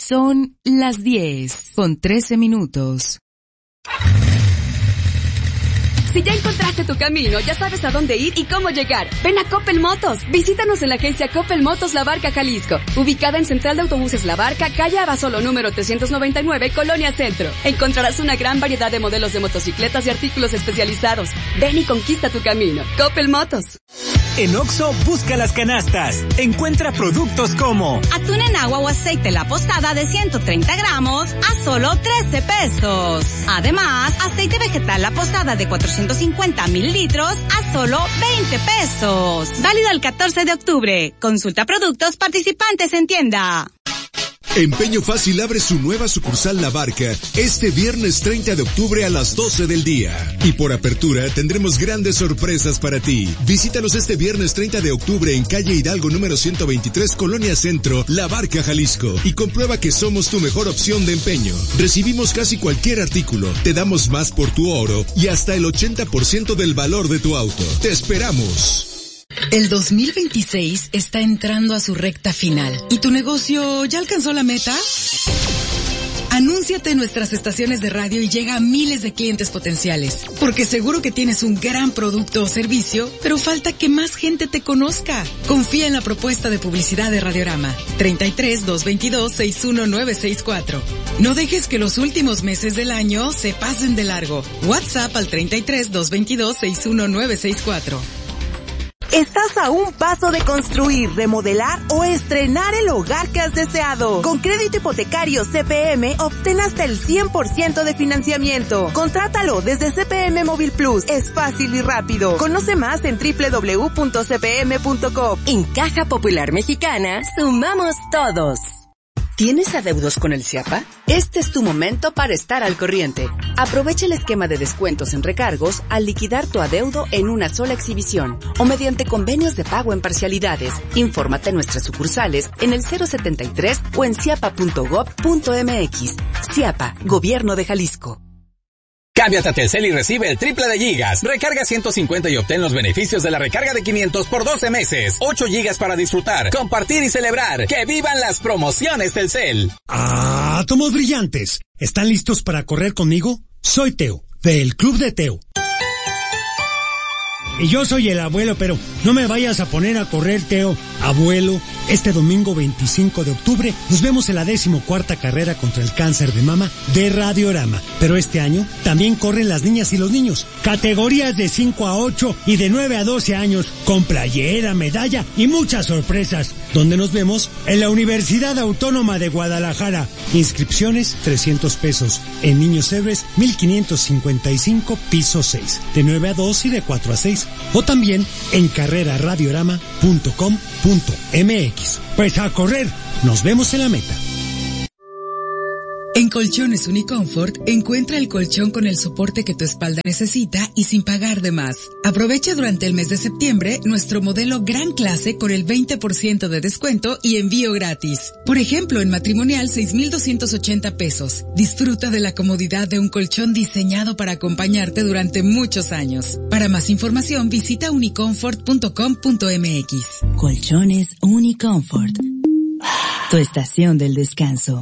Son las 10:13. Si ya encontraste tu camino, ya sabes a dónde ir y cómo llegar. Ven a Coppel Motos. Visítanos en la agencia Coppel Motos La Barca, Jalisco. Ubicada en Central de Autobuses La Barca, calle Abasolo número 399, Colonia Centro. Encontrarás una gran variedad de modelos de motocicletas y artículos especializados. Ven y conquista tu camino. Coppel Motos. En Oxxo, busca las canastas. Encuentra productos como atún en agua o aceite La Posada de 130 gramos a solo 13 pesos. Además, aceite vegetal La Posada de 450 mililitros a solo 20 pesos. Válido el 14 de octubre. Consulta productos participantes en tienda. Empeño Fácil abre su nueva sucursal La Barca este viernes 30 de octubre a las 12 del día. Y por apertura tendremos grandes sorpresas para ti. Visítanos este viernes 30 de octubre en calle Hidalgo número 123, Colonia Centro, La Barca, Jalisco. Y comprueba que somos tu mejor opción de empeño. Recibimos casi cualquier artículo, te damos más por tu oro y hasta el 80% del valor de tu auto. ¡Te esperamos! El 2026 está entrando a su recta final. ¿Y tu negocio ya alcanzó la meta? Anúnciate en nuestras estaciones de radio y llega a miles de clientes potenciales. Porque seguro que tienes un gran producto o servicio, pero falta que más gente te conozca. Confía en la propuesta de publicidad de Radiorama. 33-222-61964. No dejes que los últimos meses del año se pasen de largo. WhatsApp al 33-222-61964. Estás a un paso de construir, remodelar o estrenar el hogar que has deseado. Con crédito hipotecario CPM, obtén hasta el 100% de financiamiento. Contrátalo desde CPM Móvil Plus. Es fácil y rápido. Conoce más en www.cpm.com. En Caja Popular Mexicana, sumamos todos. ¿Tienes adeudos con el CIAPA? Este es tu momento para estar al corriente. Aprovecha el esquema de descuentos en recargos al liquidar tu adeudo en una sola exhibición o mediante convenios de pago en parcialidades. Infórmate en nuestras sucursales en el 073 o en ciapa.gov.mx. CIAPA, Gobierno de Jalisco. Cámbiate a Telcel y recibe el triple de gigas. Recarga 150 y obtén los beneficios de la recarga de 500 por 12 meses. 8 gigas para disfrutar, compartir y celebrar. ¡Que vivan las promociones Telcel! ¡Átomos brillantes! ¿Están listos para correr conmigo? Soy Teo, del Club de Teo. Y yo soy el abuelo, pero no me vayas a poner a correr, Teo. Abuelo, este domingo 25 de octubre nos vemos en la 14ª carrera contra el cáncer de mama de Radiorama. Pero este año también corren las niñas y los niños. Categorías de 5 a 8 y de 9 a 12 años, con playera, medalla y muchas sorpresas. Donde nos vemos en la Universidad Autónoma de Guadalajara. Inscripciones, 300 pesos. En Niños Héroes, 1555, piso 6. De 9 a 2 y de 4 a 6. O también en carreraradiorama.com.mx. Pues a correr, nos vemos en la meta. En Colchones Uniconfort, encuentra el colchón con el soporte que tu espalda necesita y sin pagar de más. Aprovecha durante el mes de septiembre nuestro modelo Gran Clase con el 20% de descuento y envío gratis. Por ejemplo, en matrimonial 6,280 pesos. Disfruta de la comodidad de un colchón diseñado para acompañarte durante muchos años. Para más información, visita uniconfort.com.mx. Colchones Uniconfort. Tu estación del descanso.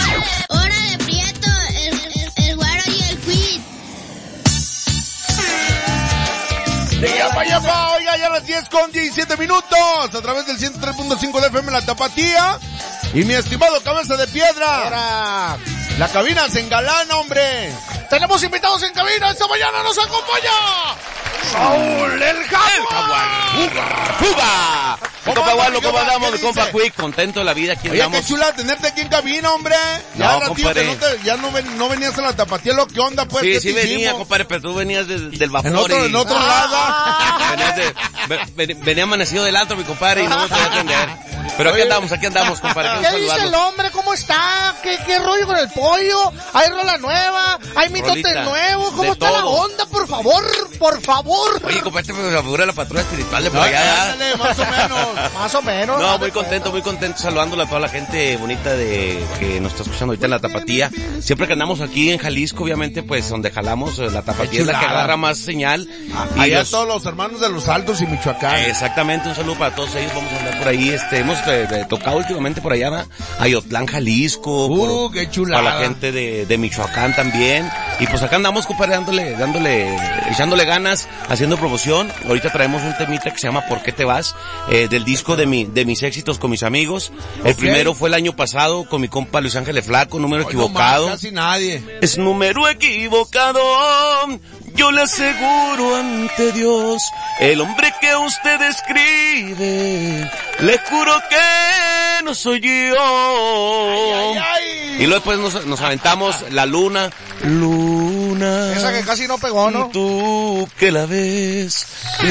¡Yapa! Oiga, ya a las 10:17 a través del 103.5 de FM La Tapatía. Y mi estimado Cabeza de Piedra. Ahora, la cabina se engalana, hombre. Tenemos invitados en cabina. Esta mañana nos acompaña Saúl el Jaguar. ¡Fuga! ¿Cómo andamos, mi compa Quick? Contento de la vida, aquí andamos. Oye, qué chula tenerte aquí en cabina, hombre. Ya compadre. No venías a la Tapatía, ¿lo que onda, pues? Sí venía, compadre, pero tú venías del vapor. En otro lado. Venía amanecido del antro, mi compadre, y no me podía atender. Pero aquí andamos, compadre. ¿Qué dice el hombre? ¿Cómo está? ¿Qué rollo con el pollo? ¿Hay rola nueva? ¿Hay mitote nuevo? ¿Cómo está la onda? Por favor. Oye, compadre, me figura la patrulla espiritual de por allá. Dale, más o menos. No, muy contento saludándole a toda la gente bonita de que nos está escuchando ahorita en la Tapatía. Siempre que andamos aquí en Jalisco, obviamente, pues donde jalamos, la Tapatía es la que agarra más señal. Allá todos los hermanos de Los Altos y Michoacán. Exactamente, un saludo para todos ellos. Vamos a andar por ahí, hemos tocado últimamente por allá, Ayotlán, Jalisco. Qué chulada. Para la gente de Michoacán también. Y pues acá andamos, compadre, echándole ganas, haciendo promoción. Ahorita traemos un temita que se llama ¿Por qué te vas? Del disco de mis éxitos con mis amigos. El primero fue el año pasado con mi compa Luis Ángel Flaco, número equivocado. No más, casi nadie. Es número equivocado. Yo le aseguro ante Dios, el hombre que usted describe, le juro que no soy yo. Ay, ay, ay. Y luego después nos aventamos La Luna. Esa que casi no pegó, ¿no? Tú que la ves,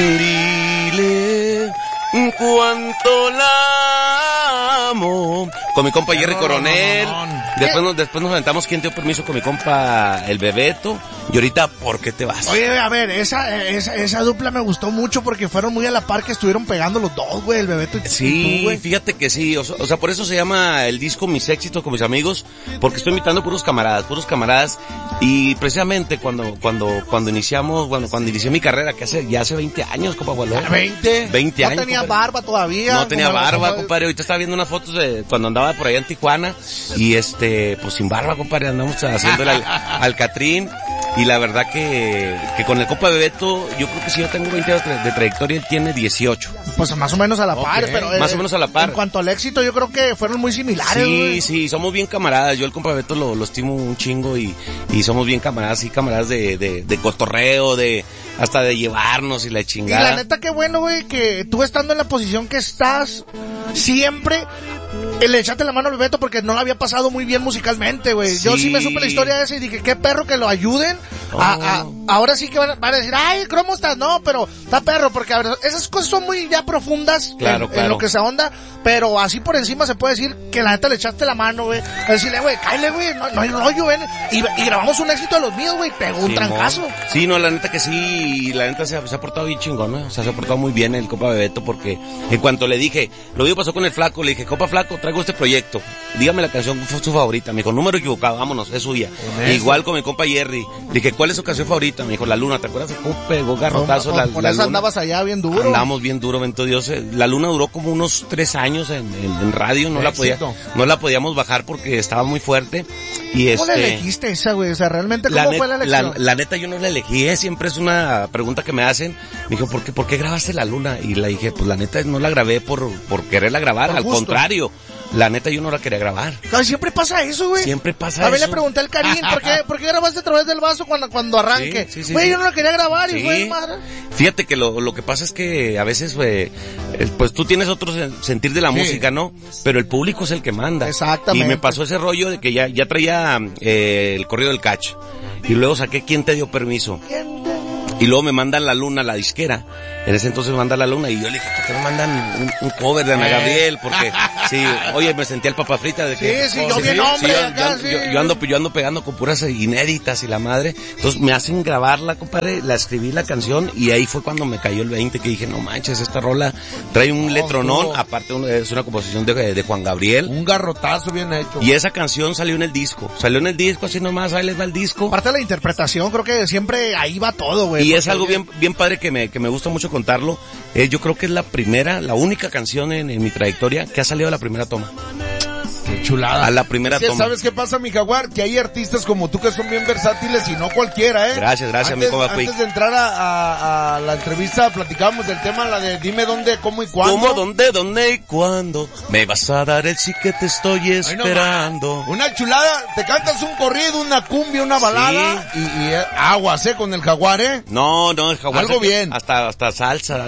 dile cuánto la amo. Con mi compa Jerry Coronel. Después nos aventamos ¿Quién te dio permiso? Con mi compa El Bebeto. Y ahorita ¿Por qué te vas? Oye, a ver, esa dupla me gustó mucho porque fueron muy a la par, que estuvieron pegando los dos, güey, El Bebeto y sí, tú, güey. Fíjate que sí, o sea, por eso se llama el disco Mis éxitos con mis amigos, porque estoy invitando puros camaradas, y precisamente cuando inicié mi carrera, que hace 20 años, compa, güey. 20 años. No tenía barba todavía. No tenía barba, compadre. Ahorita estaba viendo unas fotos de cuando andaba por allá en Tijuana, y pues sin barba, compadre, andamos haciendo al Catrín. Y la verdad que con el compa Bebeto, yo creo que si yo tengo 20 años de trayectoria, él tiene 18. Pues más o menos a la par, pero... más o menos a la par. En cuanto al éxito, yo creo que fueron muy similares, güey. Sí, somos bien camaradas. Yo el compa Bebeto lo estimo un chingo y somos bien camaradas, sí, camaradas de cotorreo, hasta de llevarnos y la chingada. Y la neta, qué bueno, güey, que tú estando en la posición que estás, siempre... le echaste la mano al Bebeto porque no la había pasado muy bien musicalmente, güey. Sí. Yo sí me supe la historia de esa y dije, qué perro que lo ayuden. Ahora sí que van a decir, ay, ¿cómo estás? No, pero está perro, porque a ver, esas cosas son muy ya profundas en lo que se ahonda, pero así por encima se puede decir que la neta le echaste la mano, güey. A decirle, güey, cállale, güey, no hay rollo, ven. Y grabamos un éxito de los míos, güey, pegó un trancazo. Sí, no, la neta que sí, la neta se ha portado bien chingón, ¿no? O sea, se ha portado muy bien el compa Bebeto, porque en cuanto le dije, lo mismo pasó con el Flaco, le dije, compa Flaco, traigo este proyecto, dígame la canción, fue su favorita. Me dijo, número equivocado, vámonos, es suya. Igual con mi compa Jerry, le dije, ¿cuál es su canción favorita? Me dijo, La Luna. ¿Te acuerdas de cómo pegó garrotazo la Luna? Eso andabas allá bien duro. Andamos bien duro, bendito Dios. La Luna duró como unos 3 años en radio, no la podíamos bajar porque estaba muy fuerte. Y ¿cómo le elegiste esa, güey? O sea, realmente, ¿cómo fue la elección? La neta, yo no la elegí, siempre es una pregunta que me hacen. Me dijo, ¿por qué grabaste La Luna? Y le dije, pues la neta, no la grabé por quererla grabar, al contrario. La neta, yo no la quería grabar. Ay, siempre pasa eso, güey. Siempre pasa eso. A ver, le pregunté al Karim, ¿por qué grabaste a través del vaso cuando arranque? Sí, güey, yo no la quería grabar y fue madre. Fíjate que lo que pasa es que a veces, pues tú tienes otro sentir de la música, ¿no? Pero el público es el que manda. Exactamente. Y me pasó ese rollo de que ya traía el corrido del Catch. Y luego saqué ¿Quién te dio permiso? Y luego me mandan La Luna, la disquera. En ese entonces me mandan La Luna y yo le dije, ¿por qué me mandan un cover de Ana Gabriel? Porque, sí, oye, me sentía el papa frita de que... Sí, yo bien hombre. Yo ando pegando con puras inéditas y la madre. Entonces me hacen grabarla, compadre, la escribí la canción y ahí fue cuando me cayó el 20 que dije, no manches, esta rola trae un letronón, aparte es una composición de Juan Gabriel. Un garrotazo bien hecho. Y esa canción salió en el disco así nomás, ahí les va el disco. Aparte de la interpretación, creo que siempre ahí va todo, güey. Y es algo bien padre que me gusta mucho contarlo. Yo creo que es la única canción en mi trayectoria que ha salido a la primera toma. Qué chulada. A la primera toma. ¿Sabes qué pasa, mi jaguar? Que hay artistas como tú que son bien versátiles y no cualquiera, ¿eh? Gracias, mi compa. Antes de entrar a la entrevista, platicábamos del tema, la de dime dónde, cómo y cuándo. ¿Cómo, dónde y cuándo? Me vas a dar el sí que te estoy esperando. Una chulada, te cantas un corrido, una cumbia, una balada y aguas, con el jaguar, ¿eh? No, el jaguar. Algo bien. Hasta salsa.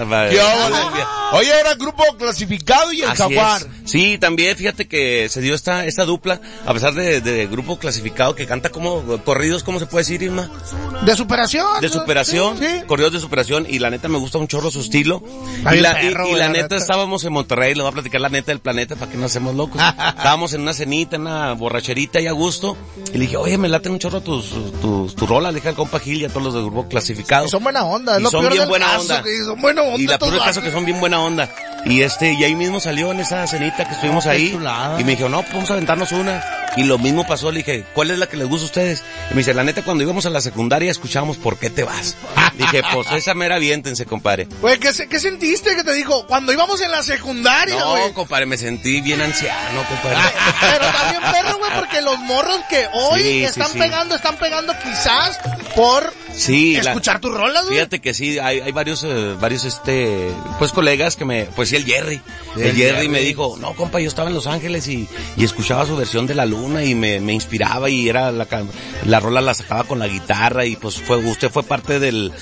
Oye, era grupo clasificado y el Así jaguar. Es. Sí, también, fíjate que se dio esta dupla, a pesar de grupo clasificado que canta como corridos, ¿cómo se puede decir, Irma? De superación. Sí. Corridos de superación, y la neta me gusta un chorro su estilo. Y la neta estábamos en Monterrey, les voy a platicar la neta del planeta para que no hacemos locos. Estábamos en una cenita, en una borracherita y a gusto, y le dije, oye, me laten un chorro tus rolas, le dije al compa Gil y a todos los del grupo clasificado. Y son buena onda, es y lo son peor bien del buena caso, onda. que son buena onda. Y la peor del caso que son bien buena onda. Y ahí mismo salió en esa cenita que estuvimos ahí. Y me dijo, no, pues vamos a aventarnos una. Y lo mismo pasó, le dije, ¿cuál es la que les gusta a ustedes? Y me dice, la neta, cuando íbamos a la secundaria escuchábamos ¿Por qué te vas? Dije, pues esa mera aviéntense, compadre. Güey, ¿qué sentiste que te dijo? Cuando íbamos en la secundaria, güey. No, compadre, me sentí bien anciano, compadre. Pero también perro, güey, porque los morros que hoy están pegando quizás por escuchar tus rolas, güey. Fíjate que sí, hay varios pues colegas que pues sí, el Jerry me dijo, no, compa, yo estaba en Los Ángeles y escuchaba su versión de La Luna y me inspiraba y era la rola la sacaba con la guitarra y pues usted fue parte del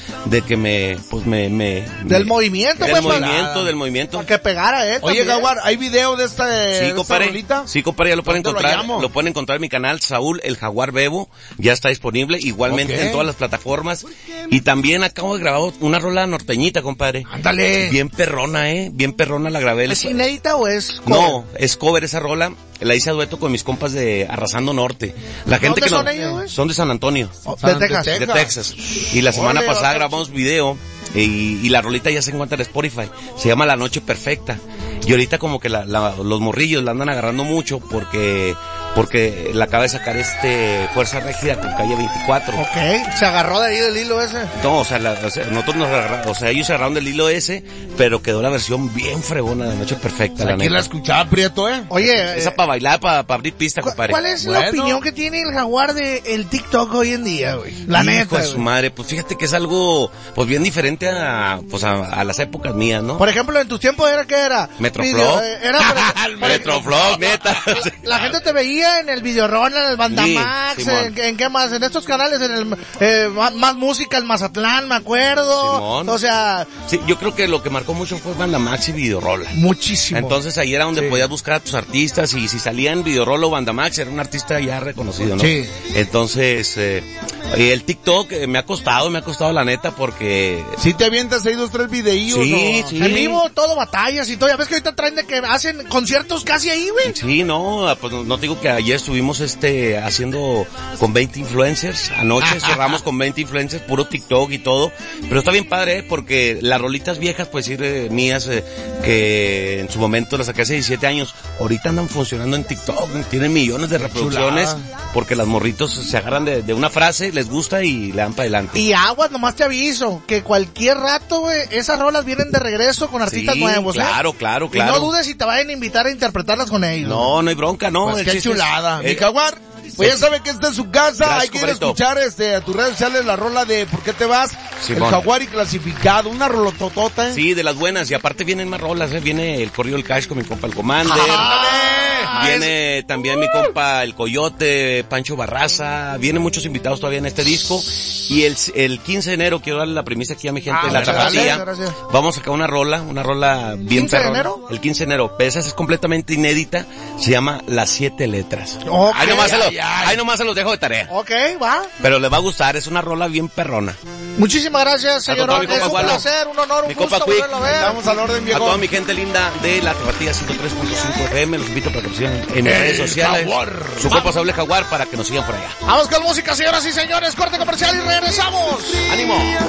movimiento. Para que pegara, Oye, Jaguar, ¿hay video de esta rolita? Sí, compadre, ya lo pueden encontrar en mi canal, Saúl, el Jaguar Bebo, ya está disponible, igualmente en todas las plataformas, y también acabo de grabar una rola norteñita, compadre. Ándale. Bien perrona, bien perrona la grabé. ¿Es inédita o es cover? No, es cover esa rola. La hice a dueto con mis compas de Arrasando Norte. La gente que son ellos, güey? Son de San Antonio. De Texas. De Texas. Y la semana pasada grabamos video y la rolita ya se encuentra en Spotify. Se llama La Noche Perfecta. Y ahorita como que los morrillos la andan agarrando mucho porque la acaba de sacar Fuerza Régida con Calle 24. Ok, se agarró de ahí del hilo ese. No, nosotros ellos se agarraron del hilo ese, pero quedó la versión bien fregona de Noche Perfecta, la neta. ¿Quién la escuchaba, Prieto, Oye, esa para bailar, para abrir pista, compadre. ¿Cuál es la opinión que tiene el Jaguar de el TikTok hoy en día, güey? La neta, de su madre, pues fíjate que es algo, pues bien diferente a las épocas mías, ¿no? Por ejemplo, en tus tiempos ¿qué era? Metroflog. Metroflog, neta. La gente te veía en el Videorón, en el Bandamax, ¿en qué más? En estos canales, en el Más Música, el Mazatlán, me acuerdo. Simón. O sea... Sí, yo creo que lo que marcó mucho fue Bandamax y Videorola. Muchísimo. Entonces ahí era donde podías buscar a tus artistas y si salía en Videorola o Bandamax era un artista ya reconocido, ¿no? Sí. Entonces, el TikTok me ha costado la neta porque... ¿Sí te avientas ahí 2-3 videillos? Sí, ¿no? sí. En vivo, todo batallas y todo. Ya ves que ahorita traen de que hacen conciertos casi ahí, güey. Sí, no, pues no te digo que ayer estuvimos haciendo con 20 influencers. Anoche cerramos con 20 influencers, puro TikTok y todo. Pero está bien padre, porque las rolitas viejas, pues sí, mías, que en su momento las saqué hace 17 años, ahorita andan funcionando en TikTok. Tienen millones de reproducciones porque las morritos se agarran de una frase, les gusta y le dan para adelante. Y aguas, nomás te aviso, que cualquier rato, güey, esas rolas vienen de regreso con artistas nuevos, claro. Y no dudes si te vayan a invitar a interpretarlas con ellos. No hay bronca, no. Pues qué chulada. Mi Jaguar, pues ya sabe que está en su casa. Gracias, hay que ir a escuchar a tus redes sociales la rola de ¿Por qué te vas? Simón. El Jaguar y Clasificado, una rolototota. Sí, de las buenas. Y aparte vienen más rolas, Viene el Corrido del Cash con mi compa el Commander. Viene también mi compa el Coyote, Pancho Barraza. Vienen muchos invitados todavía en este disco. Y el 15 de enero quiero darle la premisa aquí a mi gente de la Tapatía. Vamos a sacar una rola bien perrona. ¿15 de enero? El 15 de enero. Pero esa es completamente inédita. Se llama Las 7 Letras. Okay. Ahí nomás se los dejo de tarea. Ok, va. Pero les va a gustar, es una rola bien perrona. Muchísimas gracias, señor. Es un placer, un honor, un gusto volverlo a ver. Vamos al orden, viejo. A toda mi gente linda de la Tapatía 103.5 FM, los invito para que nos sigan en mis redes sociales. Jaguar. Su compa Saúl Jaguar para que nos sigan por allá. Vamos con música, señoras y señores. Corte comercial y regresamos. ¡Ánimo!